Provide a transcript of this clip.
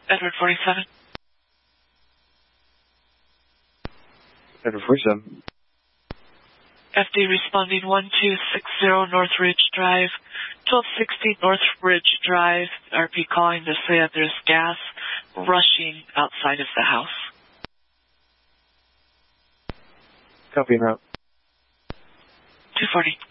Edward 47. Edward 47. FD responding 1260 North Ridge Drive, 1260 North Ridge Drive. RP calling to say that there's gas rushing outside of the house. Copy and route. 240.